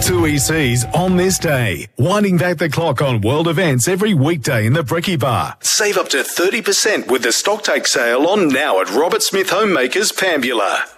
TUI Seas on this day. Winding back the clock on world events every weekday in the Brekkie Bar. Save up to 30% with the stocktake sale on now at Robert Smith Homemakers, Pambula.